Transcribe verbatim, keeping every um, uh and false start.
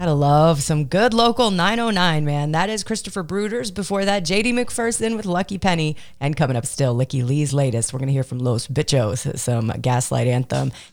Gotta love some good local nine oh nine, man. That is Christopher Bruders. Before that, J D McPherson with Lucky Penny. And coming up still, Licky Lee's latest. We're going to hear from Los Bichos, some Gaslight Anthem.